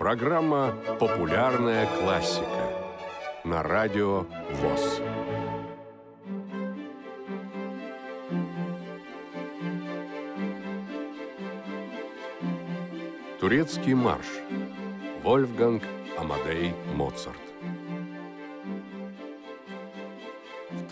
Программа «Популярная классика» на радио ВОС. Турецкий марш. Вольфганг Амадей Моцарт. В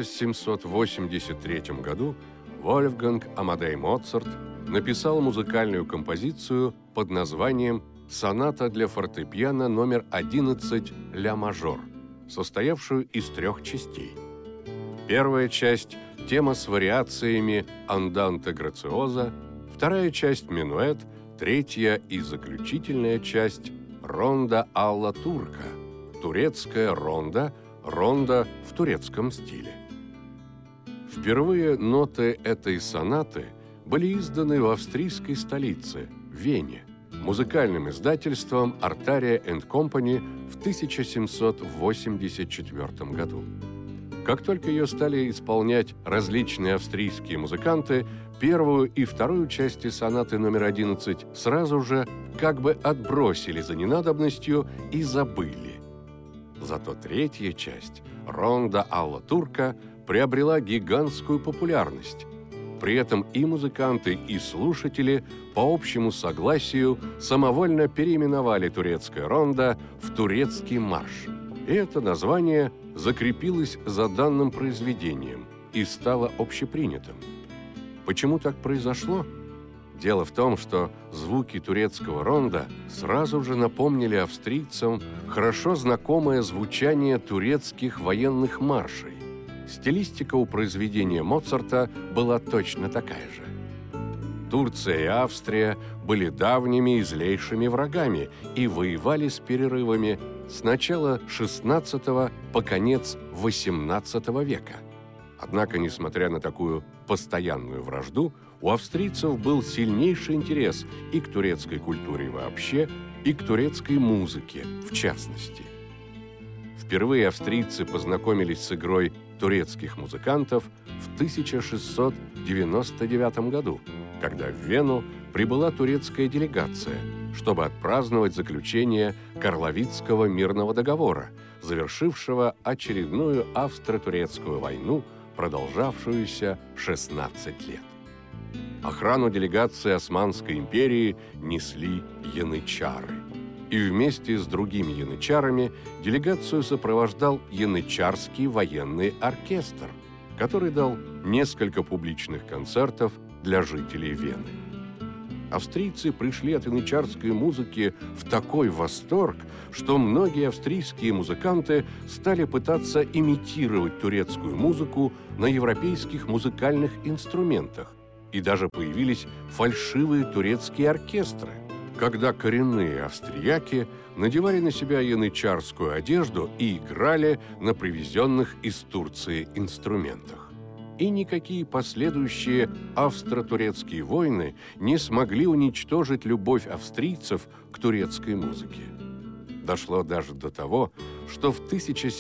1783 году Вольфганг Амадей Моцарт написал музыкальную композицию под названием «Соната для фортепиано номер 11 ля мажор», состоявшую из 3 частей. Первая часть – тема с вариациями «Анданте грациоза», вторая часть – минуэт, третья и заключительная часть – «Ронда алла турка», турецкая ронда, ронда в турецком стиле. Впервые ноты этой сонаты были изданы в австрийской столице, Вене, музыкальным издательством Artaria & Company в 1784 году. Как только ее стали исполнять различные австрийские музыканты, первую и вторую части сонаты номер 11 сразу же как бы отбросили за ненадобностью и забыли. Зато третья часть, «Ронда алла турка», приобрела гигантскую популярность. При этом и музыканты, и слушатели по общему согласию самовольно переименовали турецкая ронда в турецкий марш. И это название закрепилось за данным произведением и стало общепринятым. Почему так произошло? Дело в том, что звуки турецкого ронда сразу же напомнили австрийцам хорошо знакомое звучание турецких военных маршей. Стилистика у произведения Моцарта была точно такая же. Турция и Австрия были давними и злейшими врагами и воевали с перерывами с начала XVI по конец XVIII века. Однако, несмотря на такую постоянную вражду, у австрийцев был сильнейший интерес и к турецкой культуре вообще, и к турецкой музыке в частности. Впервые австрийцы познакомились с игрой турецких музыкантов в 1699 году, когда в Вену прибыла турецкая делегация, чтобы отпраздновать заключение Карловицкого мирного договора, завершившего очередную австро-турецкую войну, продолжавшуюся 16 лет. Охрану делегации Османской империи несли янычары. И вместе с другими янычарами делегацию сопровождал янычарский военный оркестр, который дал несколько публичных концертов для жителей Вены. Австрийцы пришли от янычарской музыки в такой восторг, что многие австрийские музыканты стали пытаться имитировать турецкую музыку на европейских музыкальных инструментах, и даже появились фальшивые турецкие оркестры, когда коренные австрияки надевали на себя янычарскую одежду и играли на привезенных из Турции инструментах. И никакие последующие австро-турецкие войны не смогли уничтожить любовь австрийцев к турецкой музыке. Дошло даже до того, что в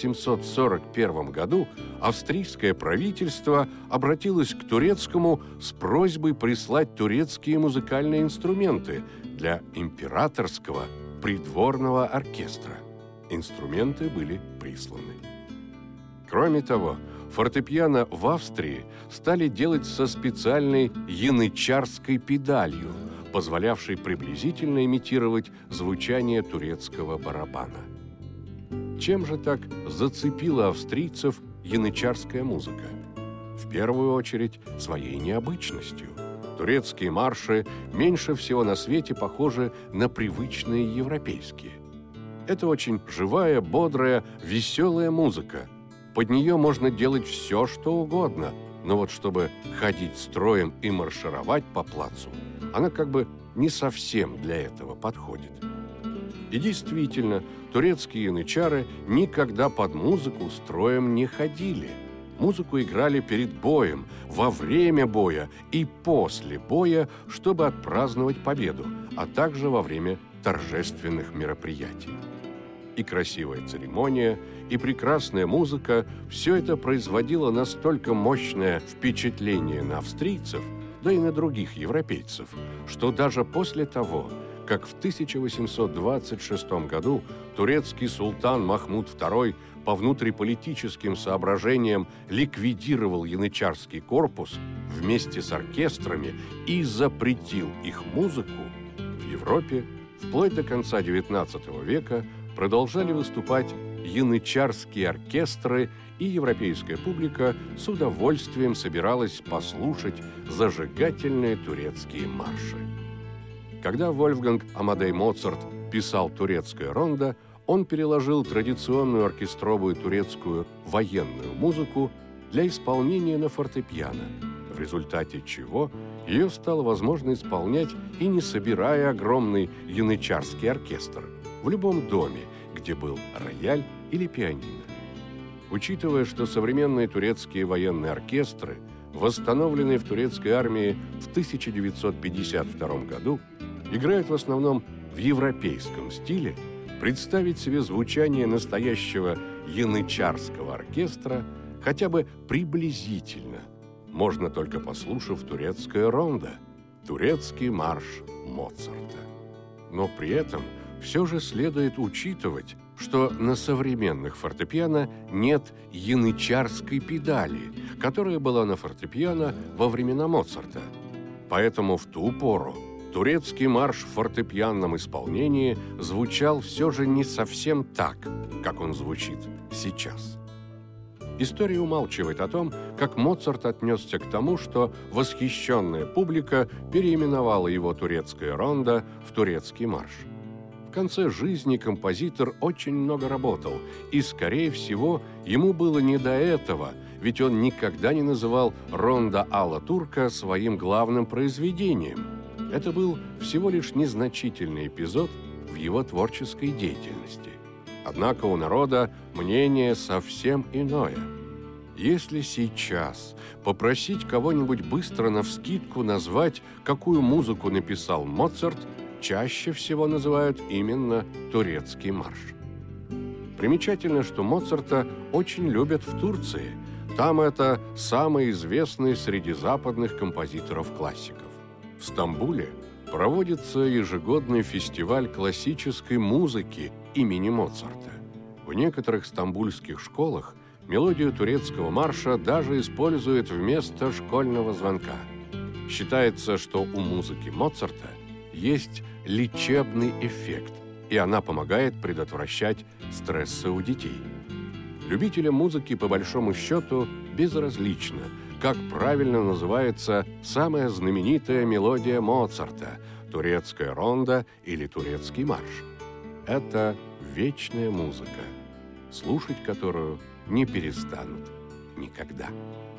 1741 году австрийское правительство обратилось к турецкому с просьбой прислать турецкие музыкальные инструменты для императорского придворного оркестра. Инструменты были присланы. Кроме того, фортепиано в Австрии стали делать со специальной янычарской педалью, позволявшей приблизительно имитировать звучание турецкого барабана. Чем же так зацепила австрийцев янычарская музыка? В первую очередь, своей необычностью. Турецкие марши меньше всего на свете похожи на привычные европейские. Это очень живая, бодрая, веселая музыка. Под нее можно делать все, что угодно, но вот чтобы ходить строем и маршировать по плацу, она как бы не совсем для этого подходит. И действительно, турецкие янычары никогда под музыку строем не ходили. Музыку играли перед боем, во время боя и после боя, чтобы отпраздновать победу, а также во время торжественных мероприятий. И красивая церемония, и прекрасная музыка – все это производило настолько мощное впечатление на австрийцев, да и на других европейцев, что даже после того, как в 1826 году турецкий султан Махмуд II по внутриполитическим соображениям ликвидировал янычарский корпус вместе с оркестрами и запретил их музыку, в Европе вплоть до конца XIX века продолжали выступать янычарские оркестры, и европейская публика с удовольствием собиралась послушать зажигательные турецкие марши. Когда Вольфганг Амадей Моцарт писал турецкое рондо, он переложил традиционную оркестровую турецкую военную музыку для исполнения на фортепиано, в результате чего ее стало возможно исполнять и не собирая огромный янычарский оркестр в любом доме, где был рояль или пианино. Учитывая, что современные турецкие военные оркестры, восстановленные в турецкой армии в 1952 году, играют в основном в европейском стиле, представить себе звучание настоящего янычарского оркестра хотя бы приблизительно можно только послушав турецкое рондо, турецкий марш Моцарта. Но при этом все же следует учитывать, что на современных фортепиано нет янычарской педали, которая была на фортепиано во времена Моцарта. Поэтому в ту пору турецкий марш в фортепианном исполнении звучал все же не совсем так, как он звучит сейчас. История умалчивает о том, как Моцарт отнесся к тому, что восхищенная публика переименовала его турецкое рондо в турецкий марш. В конце жизни композитор очень много работал, и, скорее всего, ему было не до этого, ведь он никогда не называл рондо Ала-Турка своим главным произведением. Это был всего лишь незначительный эпизод в его творческой деятельности. Однако у народа мнение совсем иное. Если сейчас попросить кого-нибудь быстро навскидку назвать, какую музыку написал Моцарт, чаще всего называют именно турецкий марш. Примечательно, что Моцарта очень любят в Турции. Там это самый известный среди западных композиторов-классиков. В Стамбуле проводится ежегодный фестиваль классической музыки имени Моцарта. В некоторых стамбульских школах мелодию турецкого марша даже используют вместо школьного звонка. Считается, что у музыки Моцарта есть лечебный эффект, и она помогает предотвращать стрессы у детей. Любителям музыки, по большому счету, безразлично, как правильно называется самая знаменитая мелодия Моцарта – турецкое рондо или турецкий марш. Это вечная музыка, слушать которую не перестанут никогда.